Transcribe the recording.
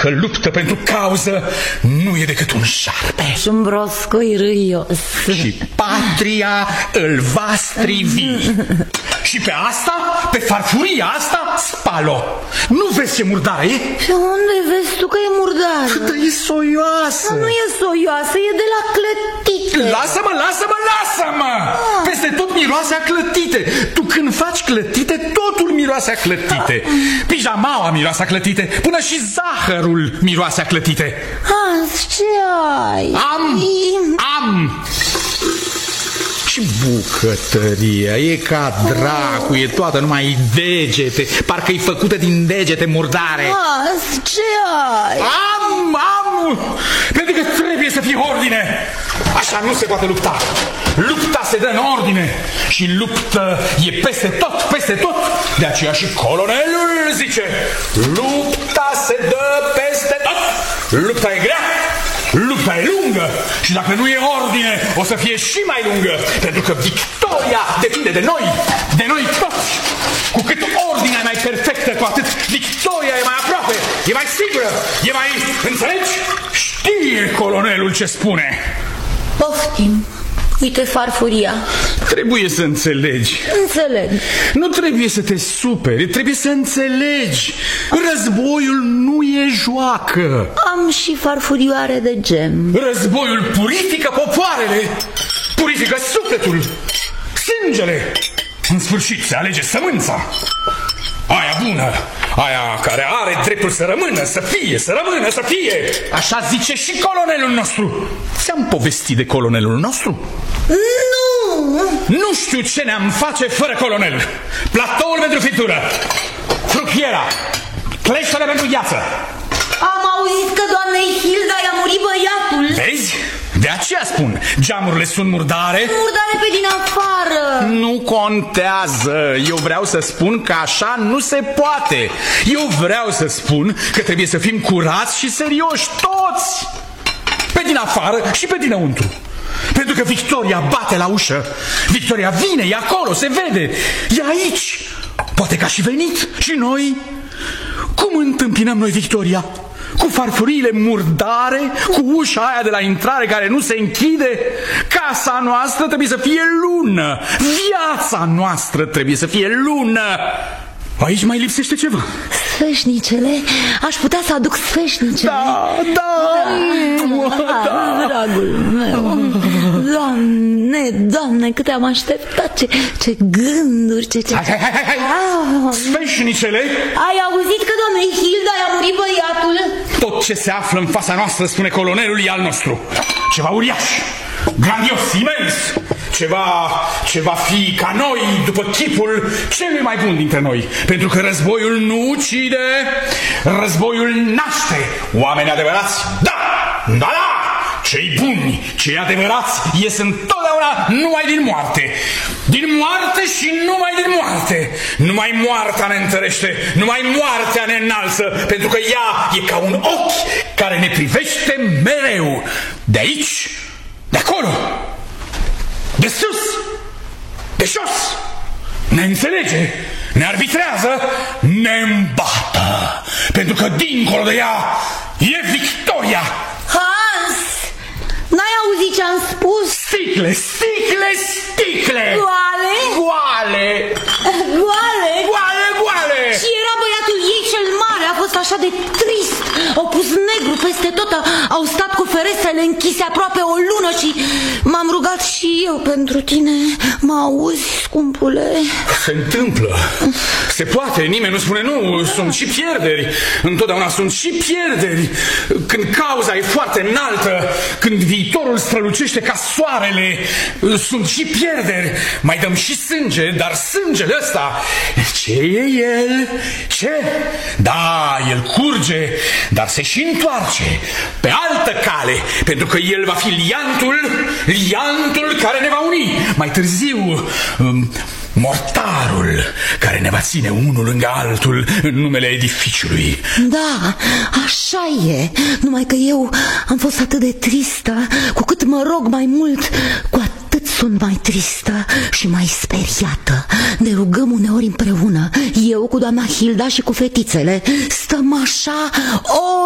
că luptă pentru cauză nu e decât un șarpe. Și un broscoi râios. Și patria îl va strivi. Și pe asta, pe farfuria asta, spalo. Nu vezi ce murdară e? Și unde vezi tu că e murdară? Câtă e soioasă. Nu e soioasă, e de la clătite. Lasă-mă, lasă-mă, lasă-mă! Peste tot miroase a clătite. Tu când faci clătite, totul miroase a clătite. Pijamaua miroase a clătite. Până și zahărul miroase a clătite. Hans, ce ai? Am! Și bucătăria e ca dracu, e toată numai degete. Parcă-i făcută din degete murdare. Hans, ce ai? Am! Pentru că trebuie să fie ordine. Așa nu se poate lupta. Lupta se dă în ordine. Și luptă e peste tot, peste tot. De aceea și colonelul zice: lupta se dă peste tot. Lupta e grea, lupta e lungă. Și dacă nu e ordine, o să fie și mai lungă. Pentru că victoria depinde de noi toți. Cu cât ordinea e mai perfectă, cu atât victoria e mai aproape, e mai sigură, e mai... Înțelegi? Știe colonelul ce spune. Poftim. Uite farfuria. Trebuie să înțelegi. Înțeleg. Nu trebuie să te superi, trebuie să înțelegi. Războiul nu e joacă. Am și farfurioare de gem. Războiul purifică popoarele, purifică sufletul, sângele. În sfârșit se alege sămânța. Aia bună, aia care are dreptul să rămână, să fie, să rămână, să fie. Așa zice și colonelul nostru. Ți-am povestit de colonelul nostru? Nu știu ce ne-am face fără colonel. Platoul pentru friptură, fructiera, cleștele pentru gheață. Am auzit că doamnei Hilda i-a murit băiatul. Vezi? De aceea spun, geamurile sunt murdare. Murdare pe din afară. Nu contează. Eu vreau să spun că așa nu se poate. Eu vreau să spun că trebuie să fim curați și serioși toți. Pe din afară și pe dinăuntru. Pentru că victoria bate la ușă. Victoria vine, e acolo, se vede. E aici. Poate că a și venit. Și noi? Cum întâmpinăm noi victoria? Cu farfuriile murdare, cu ușa aia de la intrare care nu se închide. Casa noastră trebuie să fie lună. Viața noastră trebuie să fie lună. Aici mai lipsește ceva. Sfeșnicele? Aș putea să aduc sfeșnicele. Da. Dragul meu. Doamne, câte am așteptat. Ce gânduri, ce... Hai. Sfeșnicele? Ai auzit că doamnei Hilda i-a murit băiatul? Tot ce se află în fața noastră, spune colonelul, e al nostru. Ceva uriaș, grandios, imens. Ce va fi ca noi după chipul celui mai bun dintre noi. Pentru că războiul nu ucide, războiul naște oameni adevărați. Da! Cei buni, cei adevărați ies întotdeauna numai din moarte. Din moarte și numai din moarte. Numai moartea ne întărește, numai moartea ne înalță. Pentru că ea e ca un ochi care ne privește mereu. De aici, de acolo, de sus, de jos. Ne înțelege, ne arbitrează, ne îmbată. Pentru că dincolo de ea e victoria. Hans, n-ai auzit ce am spus? Sticle. Goale. Și era băiatul ei cel mare, a fost așa de trist. Au pus negru peste tot, au stat cu ferestrele închise aproape o lună și m-am rugat și eu pentru tine. Mă auzi, scumpule? Se întâmplă. Se poate, nimeni nu spune nu. Sunt și pierderi. Întotdeauna sunt și pierderi. Când cauza e foarte înaltă, când viitorul strălucește ca soarele, sunt și pierderi. Mai dăm și sânge, dar sângele ăsta, ce e el? Ce? Da, el curge, dar se și întoarce pe altă cale, pentru că el va fi liantul care ne va uni. Mai târziu, mortarul care ne va ține unul lângă altul în numele edificiului. Da, așa e. Numai că eu am fost atât de tristă. Cu cât mă rog mai mult, cu atât sunt mai tristă și mai speriată. Ne rugăm uneori împreună, eu cu doamna Hilda și cu fetițele. Stăm așa